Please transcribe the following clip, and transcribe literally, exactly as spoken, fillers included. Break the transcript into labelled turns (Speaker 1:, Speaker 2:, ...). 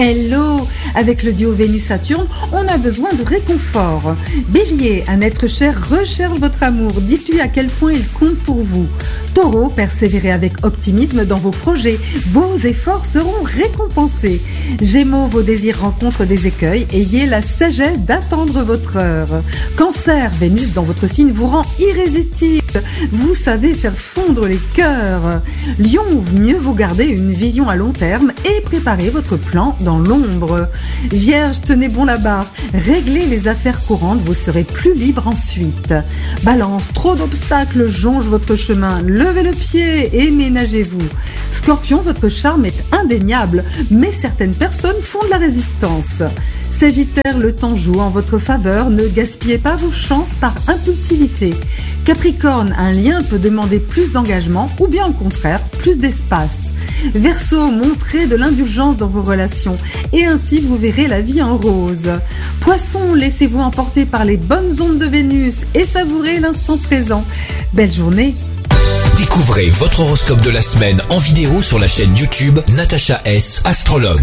Speaker 1: Hello! Avec le duo Vénus-Saturne, on a besoin de réconfort. Bélier, un être cher recherche votre amour. Dites-lui à quel point il compte pour vous. Taureau, persévérez avec optimisme dans vos projets. Vos efforts seront récompensés. Gémeaux, vos désirs rencontrent des écueils. Ayez la sagesse d'attendre votre heure. Cancer, Vénus dans votre signe vous rend irrésistible. Vous savez faire fondre les cœurs. Lion, mieux vaut garder une vision à long terme et préparer votre plan dans l'ombre. Vierge, tenez bon la barre, réglez les affaires courantes, vous serez plus libre ensuite. Balance, trop d'obstacles jongent votre chemin, levez le pied et ménagez-vous. Scorpion, votre charme est indéniable, mais certaines personnes font de la résistance. Sagittaire, le temps joue en votre faveur, ne gaspillez pas vos chances par impulsivité. Capricorne, un lien peut demander plus d'engagement ou bien au contraire plus d'espace. Verseau, montrez de l'indulgence dans vos relations et ainsi vous verrez la vie en rose. Poisson, laissez-vous emporter par les bonnes ondes de Vénus et savourez l'instant présent. Belle journée.
Speaker 2: Découvrez votre horoscope de la semaine en vidéo sur la chaîne YouTube Natacha S, astrologue.